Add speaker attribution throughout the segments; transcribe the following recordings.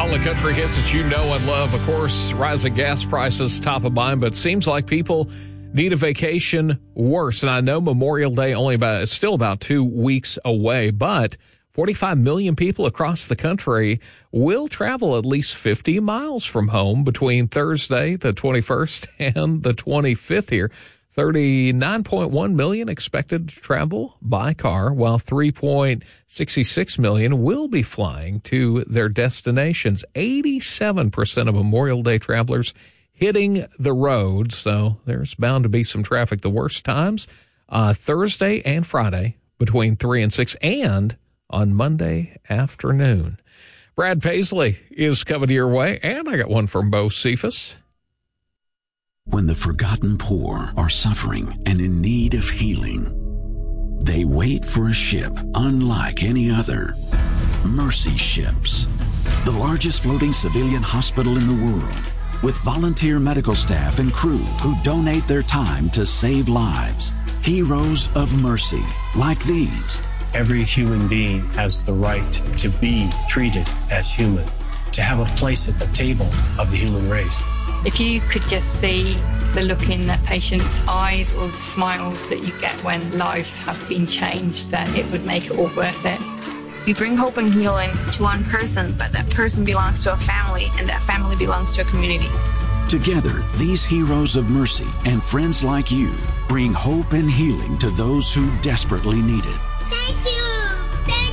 Speaker 1: All the country hits that you know and love. Of course, rising gas prices top of mind, but seems like people need a vacation worse. And I know Memorial Day still about 2 weeks away, but 45 million people across the country will travel at least 50 miles from home between Thursday, the 21st, and the 25th here. 39.1 million expected to travel by car, while 3.66 million will be flying to their destinations. 87% of Memorial Day travelers hitting the road, so there's bound to be some traffic. The worst times, Thursday and Friday between 3 and 6, and on Monday afternoon. Brad Paisley is coming your way, and I got one from Bo Cephas.
Speaker 2: When the forgotten poor are suffering and in need of healing, they wait for a ship unlike any other. Mercy Ships, the largest floating civilian hospital in the world, with volunteer medical staff and crew who donate their time to save lives. Heroes of mercy, like these.
Speaker 3: Every human being has the right to be treated as human, to have a place at the table of the human race.
Speaker 4: If you could just see the look in that patient's eyes or the smiles that you get when lives have been changed, then it would make it all worth it.
Speaker 5: We bring hope and healing to one person, but that person belongs to a family, and that family belongs to a community.
Speaker 2: Together, these heroes of mercy and friends like you bring hope and healing to those who desperately need it.
Speaker 6: Thank you! Thank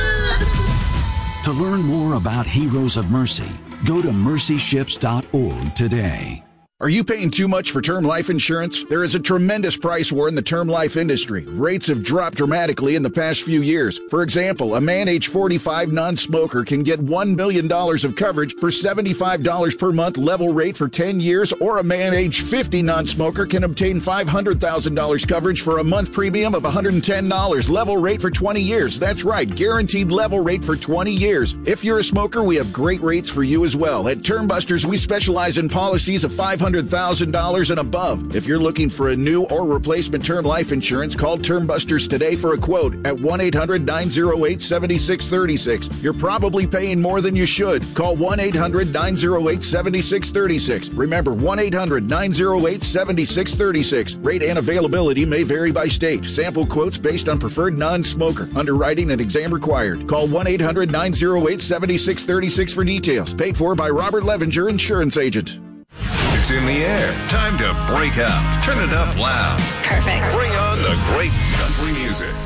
Speaker 6: you!
Speaker 2: To learn more about Heroes of Mercy, go to mercyships.org today.
Speaker 7: Are you paying too much for term life insurance? There is a tremendous price war in the term life industry. Rates have dropped dramatically in the past few years. For example, a man age 45 non-smoker can get $1 million of coverage for $75 per month level rate for 10 years, or a man age 50 non-smoker can obtain $500,000 coverage for a month premium of $110 level rate for 20 years. That's right, guaranteed level rate for 20 years. If you're a smoker, we have great rates for you as well. At Term Busters, we specialize in policies of $500,000 and above. If you're looking for a new or replacement term life insurance, call Term Busters today for a quote at 1-800-908-7636. You're probably paying more than you should. Call 1-800-908-7636. Remember, 1-800-908-7636. Rate and availability may vary by state. Sample quotes based on preferred non-smoker. Underwriting and exam required. Call 1-800-908-7636 for details. Paid for by Robert Levinger, insurance agent.
Speaker 8: It's in the air. Time to break out. Turn it up loud.
Speaker 5: Perfect.
Speaker 8: Bring on the great country music.